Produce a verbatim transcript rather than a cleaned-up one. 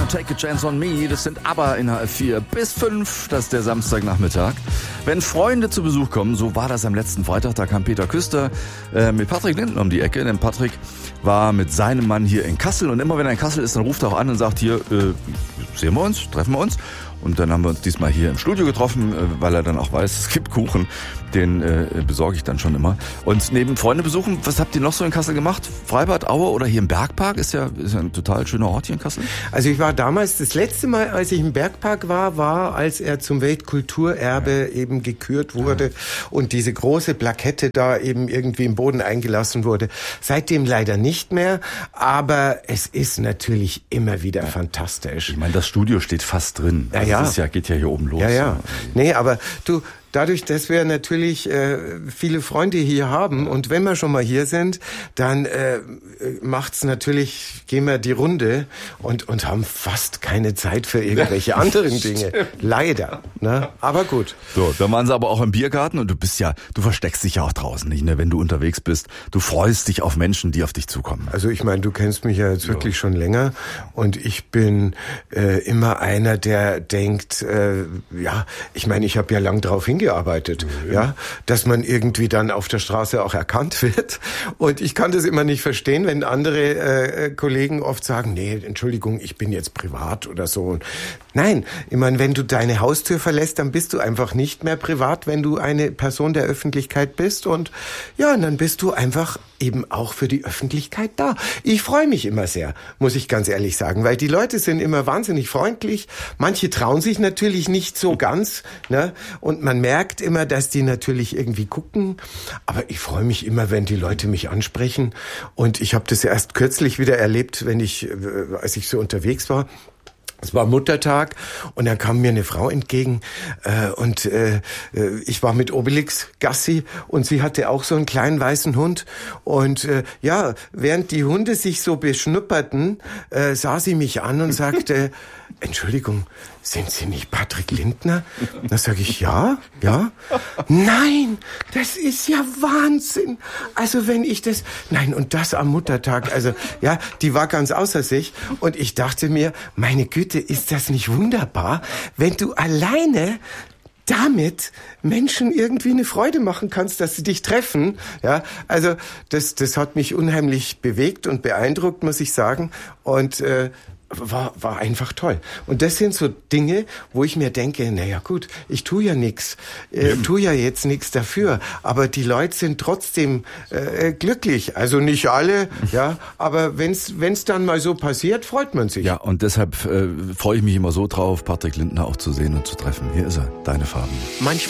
und Take a Chance on Me. Das sind ABBA in H F vier bis fünf. Das ist der Samstagnachmittag. Wenn Freunde zu Besuch kommen, so war das am letzten Freitag, da kam Peter Küster äh, mit Patrick Lindner um die Ecke. Denn Patrick war mit seinem Mann hier in Kassel. Und immer wenn er in Kassel ist, dann ruft er auch an und sagt, hier, äh, sehen wir uns, treffen wir uns. Und dann haben wir uns diesmal hier im Studio getroffen, weil er dann auch weiß, es gibt Kuchen. Den äh, besorge ich dann schon immer. Und neben Freunde besuchen, was habt ihr noch so in Kassel gemacht? Freibad, Aue oder hier im Bergpark? Ist ja, ist ja ein total schöner Ort hier in Kassel. Also ich war damals, das letzte Mal, als ich im Bergpark war, war, als er zum Weltkulturerbe ja. eben gekürt wurde ja. und diese große Plakette da eben irgendwie im Boden eingelassen wurde. Seitdem leider nicht mehr, aber es ist natürlich immer wieder ja. fantastisch. Ich meine, das Studio steht fast drin. Ja, ja. Das ist ja, geht ja hier oben los. Ja, ja. Nee, aber du, dadurch, dass wir natürlich äh, viele Freunde hier haben und wenn wir schon mal hier sind, dann äh, macht's natürlich, gehen wir die Runde und und haben fast keine Zeit für irgendwelche anderen Dinge. Leider, ne? Aber gut. So, dann waren sie aber auch im Biergarten und du bist ja, du versteckst dich ja auch draußen nicht, ne? Wenn du unterwegs bist, du freust dich auf Menschen, die auf dich zukommen. Also ich meine, du kennst mich ja jetzt ja. wirklich schon länger und ich bin äh, immer einer, der denkt, äh, ja, ich meine, ich habe ja lang drauf hingearbeitet. gearbeitet, ja. ja, dass man irgendwie dann auf der Straße auch erkannt wird. Und ich kann das immer nicht verstehen, wenn andere äh, Kollegen oft sagen, nee, Entschuldigung, ich bin jetzt privat oder so. Nein, ich meine, wenn du deine Haustür verlässt, dann bist du einfach nicht mehr privat, wenn du eine Person der Öffentlichkeit bist. Und ja, und dann bist du einfach eben auch für die Öffentlichkeit da. Ich freue mich immer sehr, muss ich ganz ehrlich sagen, weil die Leute sind immer wahnsinnig freundlich. Manche trauen sich natürlich nicht so ganz, ne? Und man merkt immer, dass die natürlich irgendwie gucken. Aber ich freue mich immer, wenn die Leute mich ansprechen. Und ich habe das ja erst kürzlich wieder erlebt, wenn ich, als ich so unterwegs war. Es war Muttertag und dann kam mir eine Frau entgegen äh, und äh, ich war mit Obelix Gassi und sie hatte auch so einen kleinen weißen Hund und äh, ja, während die Hunde sich so beschnupperten, äh, sah sie mich an und sagte, Entschuldigung, sind Sie nicht Patrick Lindner? Da sage ich, ja, ja. Nein, das ist ja Wahnsinn. Also wenn ich das, nein, und das am Muttertag, also ja, die war ganz außer sich und ich dachte mir, meine Güte, ist das nicht wunderbar, wenn du alleine damit Menschen irgendwie eine Freude machen kannst, dass sie dich treffen. Ja, also das, das hat mich unheimlich bewegt und beeindruckt, muss ich sagen. Und äh, War, war einfach toll. Und das sind so Dinge, wo ich mir denke, naja gut, ich tue ja nichts, äh, tue ja jetzt nichts dafür, aber die Leute sind trotzdem äh, glücklich. Also nicht alle, ja, aber wenn's wenn's dann mal so passiert, freut man sich. Ja, und deshalb äh, freue ich mich immer so drauf, Patrick Lindner auch zu sehen und zu treffen. Hier ist er, deine Farben. Manchmal